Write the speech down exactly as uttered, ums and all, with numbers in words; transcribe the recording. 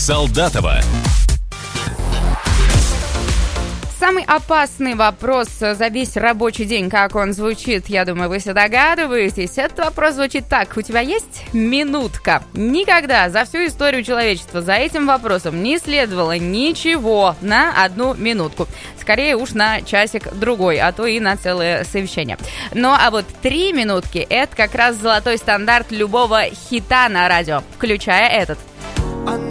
Солдатова. Самый опасный вопрос за весь рабочий день, как он звучит, я думаю, вы все догадываетесь. Этот вопрос звучит так: у тебя есть минутка? Никогда за всю историю человечества за этим вопросом не следовало ничего на одну минутку. Скорее уж на часик-другой, а то и на целое совещание. Ну а вот три минутки – это как раз золотой стандарт любого хита на радио, включая этот.